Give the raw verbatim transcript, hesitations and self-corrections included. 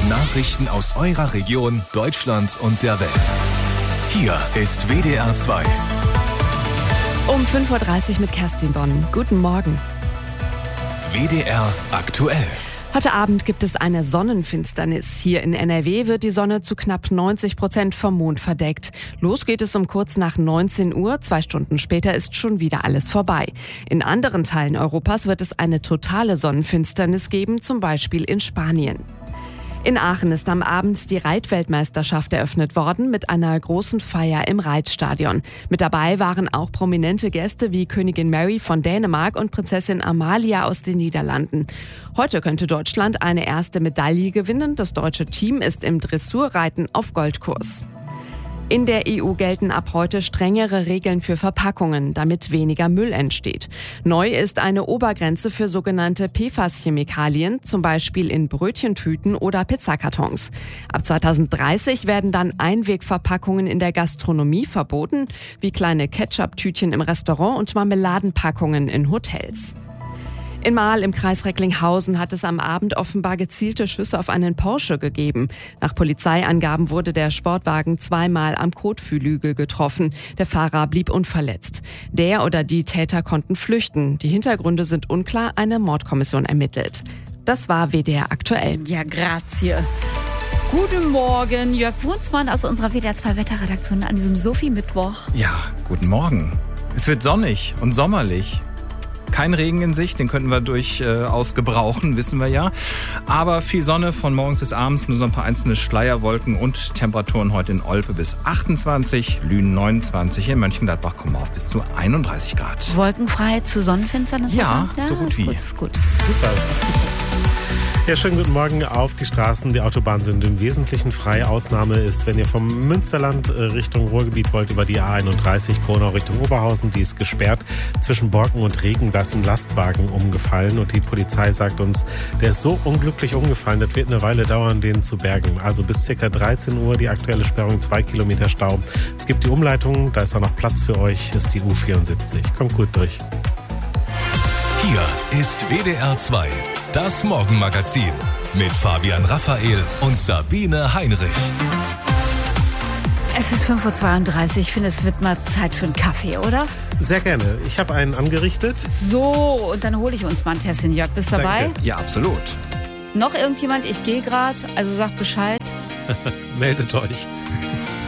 Nachrichten aus eurer Region, Deutschland und der Welt. Hier ist W D R zwei. Um fünf Uhr dreißig mit Kerstin Bonn. Guten Morgen. W D R aktuell. Heute Abend gibt es eine Sonnenfinsternis. Hier in N R W wird die Sonne zu knapp neunzig Prozent vom Mond verdeckt. Los geht es um kurz nach neunzehn Uhr. Zwei Stunden später ist schon wieder alles vorbei. In anderen Teilen Europas wird es eine totale Sonnenfinsternis geben, zum Beispiel in Spanien. In Aachen ist am Abend die Reitweltmeisterschaft eröffnet worden mit einer großen Feier im Reitstadion. Mit dabei waren auch prominente Gäste wie Königin Mary von Dänemark und Prinzessin Amalia aus den Niederlanden. Heute könnte Deutschland eine erste Medaille gewinnen. Das deutsche Team ist im Dressurreiten auf Goldkurs. In der E U gelten ab heute strengere Regeln für Verpackungen, damit weniger Müll entsteht. Neu ist eine Obergrenze für sogenannte P F A S-Chemikalien, zum Beispiel in Brötchentüten oder Pizzakartons. Ab zweitausenddreißig werden dann Einwegverpackungen in der Gastronomie verboten, wie kleine Ketchup-Tütchen im Restaurant und Marmeladenpackungen in Hotels. In Marl im Kreis Recklinghausen hat es am Abend offenbar gezielte Schüsse auf einen Porsche gegeben. Nach Polizeiangaben wurde der Sportwagen zweimal am Kotflügel getroffen. Der Fahrer blieb unverletzt. Der oder die Täter konnten flüchten. Die Hintergründe sind unklar, eine Mordkommission ermittelt. Das war W D R aktuell. Ja, grazie. Guten Morgen, Jörg Wunsmann aus unserer W D R zwei Wetterredaktion an diesem Sophie-Mittwoch. Ja, guten Morgen. Es wird sonnig und sommerlich. Kein Regen in Sicht, den könnten wir durchaus äh, gebrauchen, wissen wir ja. Aber viel Sonne von morgens bis abends, nur so ein paar einzelne Schleierwolken und Temperaturen heute in Olpe bis achtundzwanzig, Lünen neunundzwanzig, in Mönchengladbach kommen wir auf bis zu einunddreißig Grad. Wolkenfrei zu Sonnenfinsternis? Ja, ja, so gut ist wie. Gut, ist gut. Super. Ja, schönen guten Morgen auf die Straßen. Die Autobahnen sind im Wesentlichen frei. Ausnahme ist, wenn ihr vom Münsterland Richtung Ruhrgebiet wollt, über die A einunddreißig, Kronau Richtung Oberhausen. Die ist gesperrt. Zwischen Borken und Regen, da ist ein Lastwagen umgefallen. Und die Polizei sagt uns, der ist so unglücklich umgefallen, das wird eine Weile dauern, den zu bergen. Also bis ca. dreizehn Uhr die aktuelle Sperrung, zwei Kilometer Stau. Es gibt die Umleitung, da ist auch noch Platz für euch, ist die U vierundsiebzig. Kommt gut durch. Hier ist W D R zwei, das Morgenmagazin mit Fabian Raphael und Sabine Heinrich. Es ist fünf Uhr zweiunddreißig. Ich finde, es wird mal Zeit für einen Kaffee, oder? Sehr gerne. Ich habe einen angerichtet. So, und dann hole ich uns mal ein Tässchen. Jörg, bist du dabei? Danke. Ja, absolut. Noch irgendjemand? Ich gehe gerade, also sagt Bescheid. Meldet euch.